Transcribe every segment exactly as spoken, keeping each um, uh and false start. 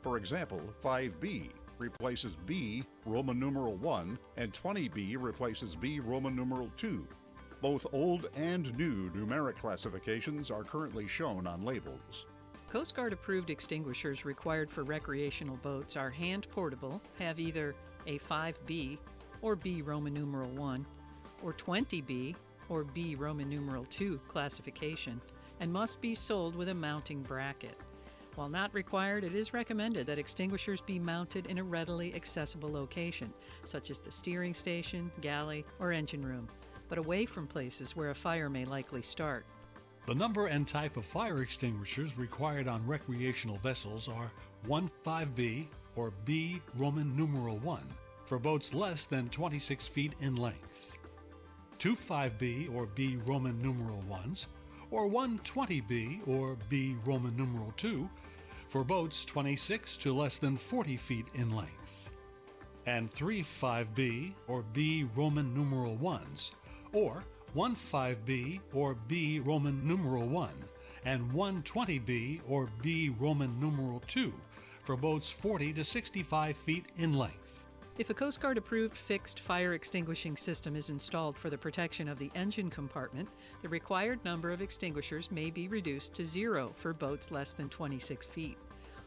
For example, five B replaces B Roman numeral one and twenty B replaces B Roman numeral two. Both old and new numeric classifications are currently shown on labels. Coast Guard approved extinguishers required for recreational boats are hand portable, have either a five B or B Roman numeral one, or twenty B or B Roman numeral two classification, and must be sold with a mounting bracket. While not required, it is recommended that extinguishers be mounted in a readily accessible location, such as the steering station, galley, or engine room, but away from places where a fire may likely start. The number and type of fire extinguishers required on recreational vessels are five B or B Roman numeral one for boats less than twenty-six feet in length, five B or B Roman numeral ones, or twenty B or B Roman numeral two for boats twenty-six to less than forty feet in length, and five B or B Roman numeral ones, or five B or B Roman numeral one, and twenty B or B Roman numeral two for boats forty to sixty-five feet in length. If a Coast Guard approved fixed fire extinguishing system is installed for the protection of the engine compartment, the required number of extinguishers may be reduced to zero for boats less than twenty-six feet.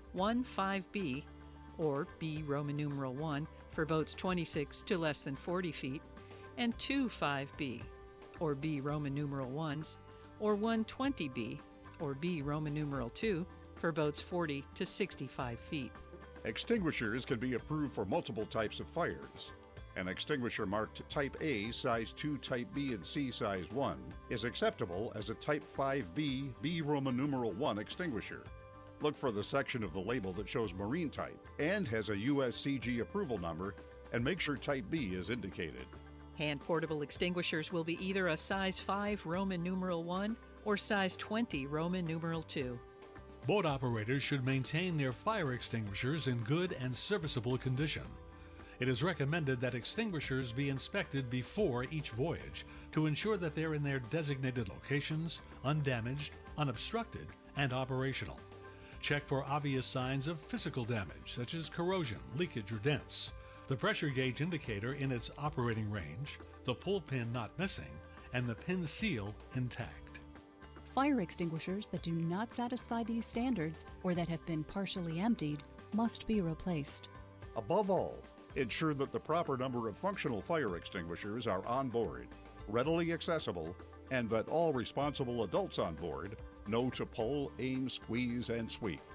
five B or B Roman numeral one for boats twenty-six to less than forty feet, and five B or B Roman numeral ones, or twenty B or B Roman numeral two for boats forty to sixty-five feet. Extinguishers can be approved for multiple types of fires. An extinguisher marked Type A, Size two, Type B, and C, Size one is acceptable as a Type five B, B Roman numeral one extinguisher. Look for the section of the label that shows marine type and has a U S C G approval number, and make sure Type B is indicated. Hand portable extinguishers will be either a size five Roman numeral one or size twenty Roman numeral two. Boat operators should maintain their fire extinguishers in good and serviceable condition. It is recommended that extinguishers be inspected before each voyage to ensure that they're in their designated locations, undamaged, unobstructed, and operational. Check for obvious signs of physical damage, such as corrosion, leakage, or dents, the pressure gauge indicator in its operating range, the pull pin not missing, and the pin seal intact. Fire extinguishers that do not satisfy these standards or that have been partially emptied must be replaced. Above all, ensure that the proper number of functional fire extinguishers are on board, readily accessible, and that all responsible adults on board know to pull, aim, squeeze, and sweep.